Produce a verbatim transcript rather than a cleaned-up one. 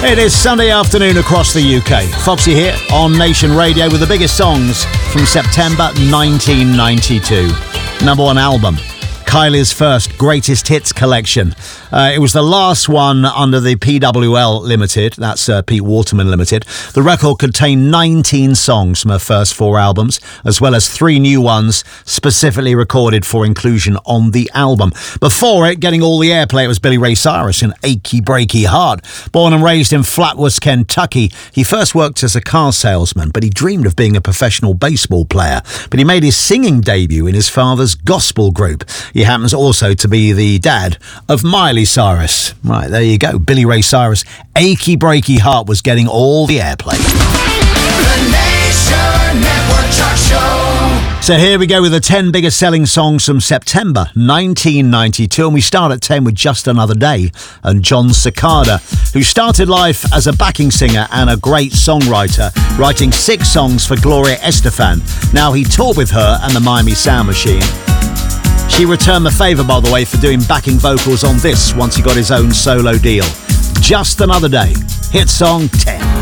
It is Sunday afternoon across the U K. Foxy here on Nation Radio with the biggest songs from September nineteen ninety-two. Number one album, Kylie's first greatest hits collection. Uh, it was the last one under the P W L Limited, that's uh, Pete Waterman Limited. The record contained nineteen songs from her first four albums, as well as three new ones specifically recorded for inclusion on the album. Before it, getting all the airplay, it was Billy Ray Cyrus in Achy Breaky Heart. Born and raised in Flatwoods, Kentucky, he first worked as a car salesman, but he dreamed of being a professional baseball player. But he made his singing debut in his father's gospel group. He happens also to be the dad of Miley Cyrus. Right, there you go. Billy Ray Cyrus. Achy Breaky Heart was getting all the airplay. The Nation Network Chart Show. So here we go with the ten biggest selling songs from September nineteen ninety-two. And we start at ten with Just Another Day and John Cicada, who started life as a backing singer and a great songwriter, writing six songs for Gloria Estefan. Now he toured with her and the Miami Sound Machine. She returned the favour, by the way, for doing backing vocals on this once he got his own solo deal. Just Another Day. Hit song ten.